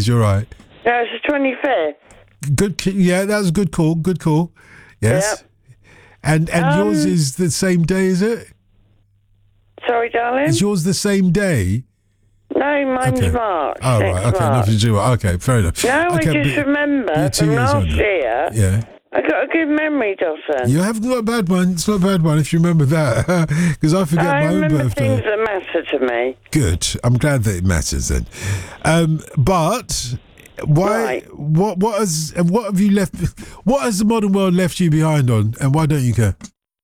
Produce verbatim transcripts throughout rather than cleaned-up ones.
is. You're right. No, it's the twenty-fifth. Good. Yeah, that was a good call. Good call. Yes. Yep. And and Um, yours is the same day, is it? Sorry, darling? Is yours the same day? No, mine's Okay. March. Oh, right. next Okay, March. nothing to do with Okay, fair enough. No, okay, I just but remember you're two from years last older. year, Yeah. I got a good memory, Dawson. You have not a bad one. It's not a bad one if you remember that. Because I forget I my own remember birthday. things that matter to me. Good. I'm glad that it matters then. Um, but why? Right. What? What has? What have you left? What has the modern world left you behind on? And why don't you care?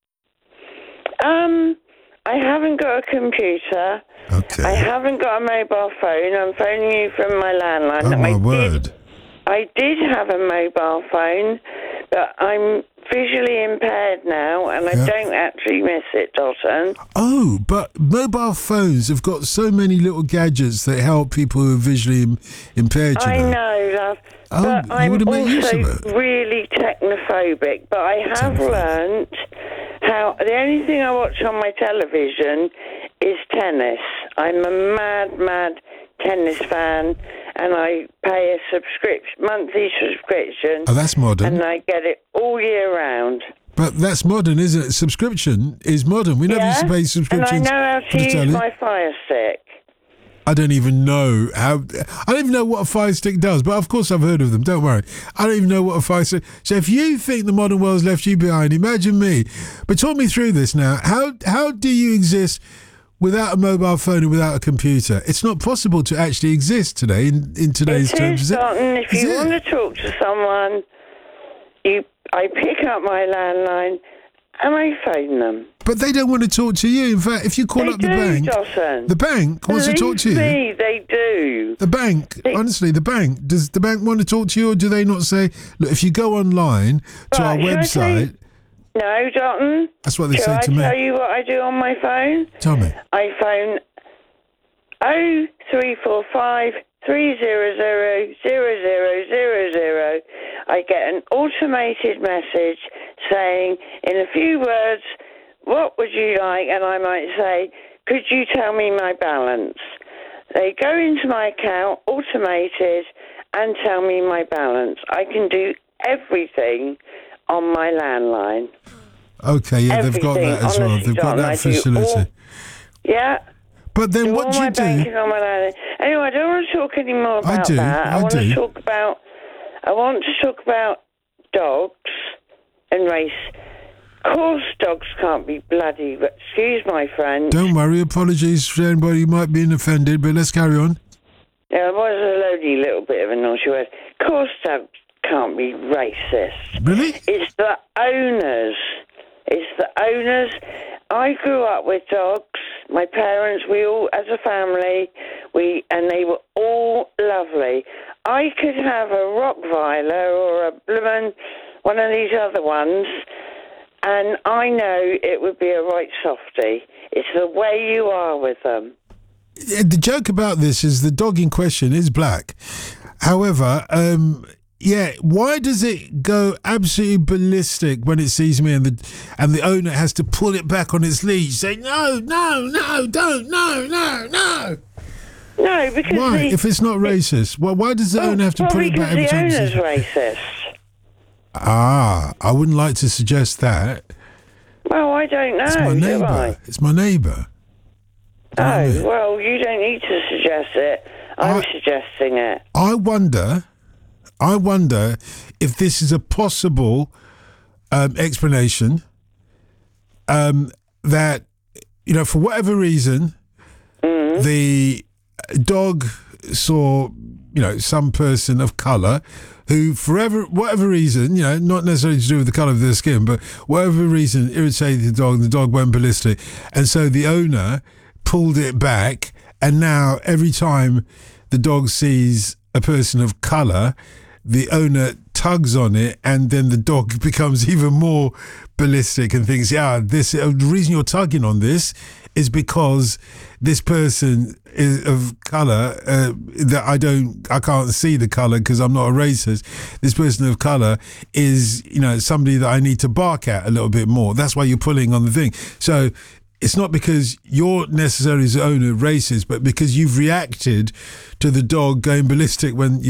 Um, I haven't got a computer. Okay. I haven't got a mobile phone. I'm phoning you from my landline. Oh my I word. Did, I did have a mobile phone, but I'm visually impaired now, and I Yeah. don't actually miss it, Dalton. Oh, but mobile phones have got so many little gadgets that help people who are visually Im- impaired. You I know. know, love. Oh, but you I'm would've made use also of it. really technophobic. But I have Technophobic. learnt how the only thing I watch on my television is tennis. I'm a mad, mad tennis fan, and I pay a subscription, monthly subscription, Oh, that's modern. and I get it all year round. But that's modern, isn't it? Subscription is modern. We never used to pay And I subscriptions. know how for to the use telly. my Fire Stick. I don't even know how. I don't even know what a Fire Stick does, but of course I've heard of them. Don't worry. I don't even know what a Fire Stick. So if you think the modern world's left you behind, imagine me. But talk me through this now. How how do you exist without a mobile phone and without a computer? It's not possible to actually exist today in, in today's It terms. is, Is it? Dalton. If Is you it? want to talk to someone, you, I pick up my landline and I phone them. But they don't want to talk to you. In fact, if you call They up the do, bank, Dawson. the bank wants to talk to you. Believe me, they do. The bank, They- honestly, the bank. Does the bank want to talk to you, or do they not say, look, if you go online to our Right, shall I tell you- website, No, Dalton. that's what they Shall say I to me. tell you what I do on my phone? Tell me. I phone oh three four five three zero zero zero zero zero zero. I get an automated message saying, in a few words, what would you like? And I might say, could you tell me my balance? They go into my account, automated, and tell me my balance. I can do everything on my landline. Okay, yeah, they've got Everything, that as well. honestly, They've got Don, I that do facility. all- Yeah. But then do what all do my you do? banking on my landline. Anyway, I don't want to talk any more I about do, that. I want do. to talk about. I want to talk about dogs and race. Of course, dogs can't be bloody. But excuse my friend. Don't worry, apologies for anybody who might be offended, but let's carry on. Yeah, it was a lonely little bit of a naughty word. Of course, dogs can't be racist. Really? It's the owners. It's the owners. I grew up with dogs. My parents, we all, as a family, we and they were all lovely. I could have a Rottweiler or a bloomin' one of these other ones, and I know it would be a right softie. It's the way you are with them. The joke about this is the dog in question is black. However, um, yeah, why does it go absolutely ballistic when it sees me and the and the owner has to pull it back on its leash, say no, no, no, don't, no, no, no. No, because Why? the, If it's not racist, well, why does the oh, owner have to well, pull it back because every the time? it owner's says- racist. Ah, I wouldn't like to suggest that. Well, I don't know. It's my do neighbour. I? It's my neighbour. Oh, well, you don't need to suggest it. I'm I- suggesting it. I wonder, I wonder if this is a possible um, explanation um, that, you know, for whatever reason, Mm. the dog saw, you know, some person of colour who, forever, whatever reason, you know, not necessarily to do with the colour of their skin, but whatever reason irritated the dog, and the dog went ballistic. And so the owner pulled it back, and now every time the dog sees a person of colour, the owner tugs on it, and then the dog becomes even more ballistic and thinks, yeah, this uh, the reason you're tugging on this is because this person is of colour uh, that I don't, I can't see the colour because I'm not a racist. This person of colour is, you know, somebody that I need to bark at a little bit more. That's why you're pulling on the thing. So it's not because you're necessarily as the owner racist, but because you've reacted to the dog going ballistic when you